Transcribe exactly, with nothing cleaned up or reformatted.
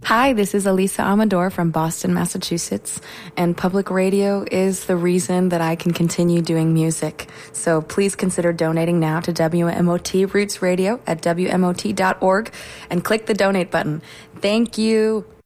Hi, this is Elisa Amador from Boston, Massachusetts, and public radio is the reason that I can continue doing music. So please consider donating now to W M O T Roots Radio at W M O T dot org and click the donate button. Thank you.